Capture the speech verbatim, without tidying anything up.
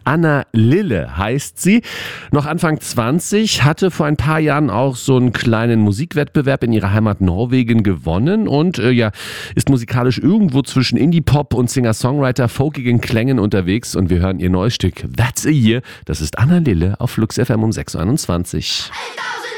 Anna Lille heißt sie. Noch Anfang zwanzig, hatte vor ein paar Jahren auch so einen kleinen Musikwettbewerb in ihrer Heimat Norwegen gewonnen und äh, ja, ist musikalisch irgendwo zwischen Indie-Pop und Singer-Songwriter folkigen Klängen unterwegs und wir hören ihr neues Stück That's a Year. Das ist Anna Lille auf Flux F M um sechs Uhr einundzwanzig.